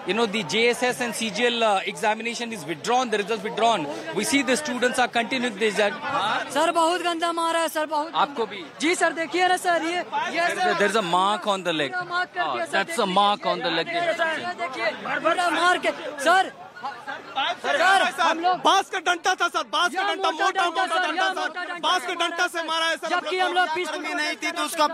the JSS and CGL examination is withdrawn, the results withdrawn. We see the students are continuing this. Sir, बहुत गंदा मारा है sir, बहुत. आपको भी? जी sir, देखिए ना sir, ये. There's a mark on the leg. That's a mark on the leg. देखिए, बड़ा मार के, sir. बांस का डंटा था सर, बांस का डंटा, मोटा डंटा सर, बांस के डंटा से मारा है सर. जबकि हम लोग पीसफुल नहीं थी तो उसका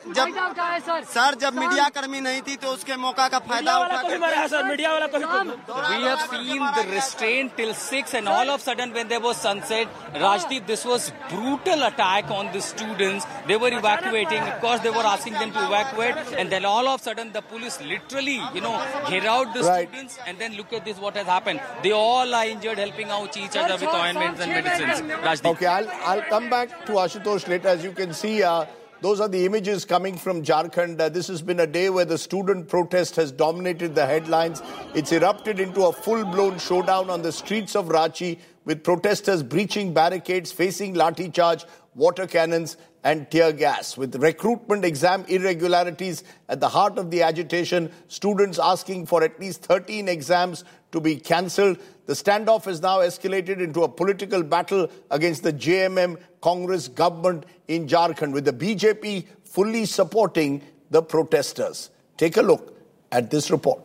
जब मीडिया कर्मी नहीं थी तो उसके मौका का फायदा उठा सर. मीडिया वाला We have seen the restraint till 6 and all of a sudden when there was sunset, Rajdeep, this was brutal attack on the students. They were evacuating. Of course, they were asking them to evacuate, and then all of a sudden the police literally, get out the students, and then look at this, what has happened. They all are injured, helping out each other with ointments and medicines. Rajdeep. Okay, I'll come back to Ashutosh later. As you can see, those are the images coming from Jharkhand. This has been a day where the student protest has dominated the headlines. It's erupted into a full-blown showdown on the streets of Ranchi, with protesters breaching barricades, facing lathi charge, water cannons and tear gas. With recruitment exam irregularities at the heart of the agitation, students asking for at least 13 exams to be cancelled. The standoff has now escalated into a political battle against the JMM Congress government in Jharkhand, with the BJP fully supporting the protesters. Take a look at this report.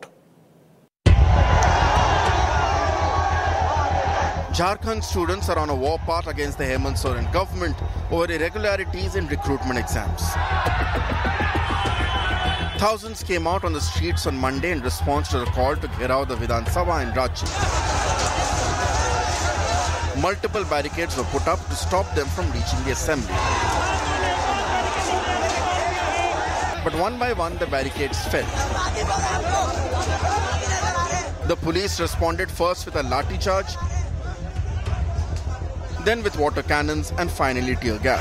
Jharkhand students are on a war path against the Hemant Soren government over irregularities in recruitment exams. Thousands came out on the streets on Monday in response to the call to Ghirao the Vidhan Sabha in Ranchi. Multiple barricades were put up to stop them from reaching the assembly. But one by one, the barricades fell. The police responded first with a lathi charge, then with water cannons, and finally tear gas.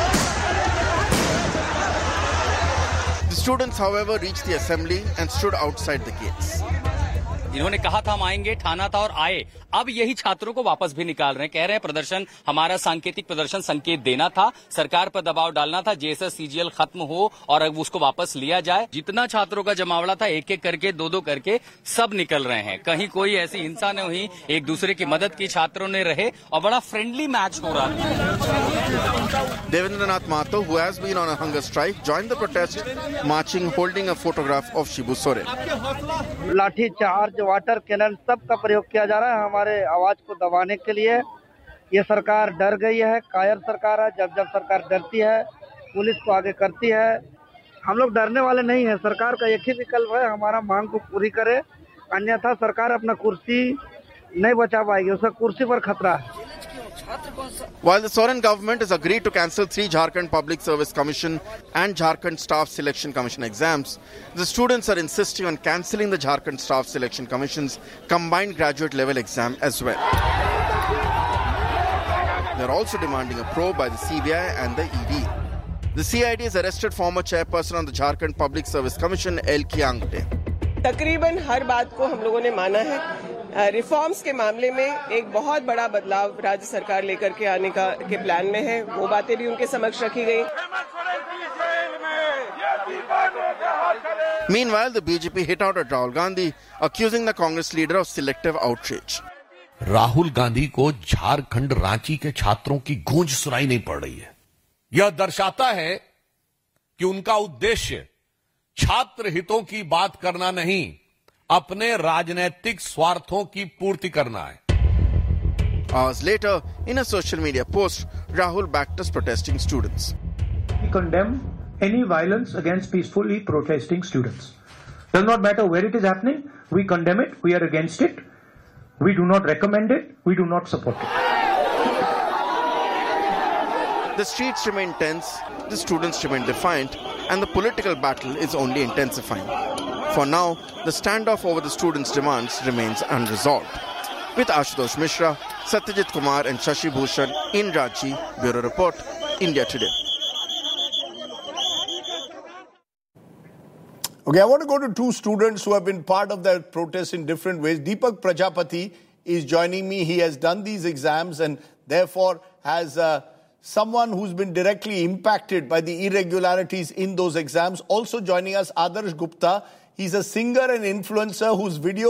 The students, however, reached the assembly and stood outside the gates. इन्होंने कहा था हम आएंगे, ठाना था और आए. अब यही छात्रों को वापस भी निकाल रहे हैं. कह रहे हैं प्रदर्शन हमारा सांकेतिक प्रदर्शन संकेत देना था, सरकार पर दबाव डालना था, जेएसएस सीजीएल खत्म हो और अब उसको वापस लिया जाए. जितना छात्रों का जमावड़ा था, एक एक करके, दो दो करके सब निकल रहे हैं. कहीं कोई ऐसी हिंसा नहीं हुई, एक दूसरे की मदद की छात्रों ने रहे और बड़ा फ्रेंडली मैच हो रहा था. Devendranath Mahato, who has been on a hunger strike, joined the protest, marching, holding a photograph of Shibu Soren. लाठी चार्ज, वाटर कैनन सब का प्रयोग किया जा रहा है हमारे आवाज को दबाने के लिए. ये सरकार डर गई है, कायर सरकार है. जब सरकार डरती है, पुलिस को आगे करती है. हम लोग डरने वाले नहीं हैं. सरकार का एक ही विकल्प है, हमारा मांग को पूरी करे, अन्यथा सरकार अपना कुर्सी नहीं बचा पाएगी. उसका कुर्सी पर खतरा है. While the Soren government has agreed to cancel 3 Jharkhand Public Service Commission and Jharkhand Staff Selection Commission exams, the students are insisting on cancelling the Jharkhand Staff Selection Commission's combined graduate level exam as well. They are also demanding a probe by the CBI and the ED. The CID has arrested former chairperson of the Jharkhand Public Service Commission, L. Kiangte. तकरीबन हर बात को हम लोगों ने माना है. Reforms के मामले में एक बहुत बड़ा बदलाव राज्य सरकार लेकर के आने के प्लान में है. वो बातें भी उनके समक्ष रखी गई. Meanwhile, the BJP hit out at Rahul Gandhi, accusing the Congress leader of selective outrage. Rahul Gandhi को झारखंड रांची के छात्रों की गूंज सुनाई नहीं पड़ रही है. यह दर्शाता है कि उनका उद्देश्य छात्र हितों की बात करना नहीं, अपने राजनीतिक स्वार्थों की पूर्ति करना है. Hours later, in a social media post, Rahul backed his protesting students. We condemn any violence against peacefully protesting students. Does not matter where it is happening, we condemn it, we are against it, we do not recommend it, we do not support it. The streets remain tense, the students remain defiant, and the political battle is only intensifying. For now, the standoff over the students' demands remains unresolved. With Ashutosh Mishra, Satyajit Kumar and Shashi Bhushan in Ranchi, Bureau Report, India Today. Okay, I want to go to two students who have been part of that protest in different ways. Deepak Prajapati is joining me. He has done these exams and therefore has someone who's been directly impacted by the irregularities in those exams. Also joining us, Adarsh Gupta. He's a singer and influencer whose video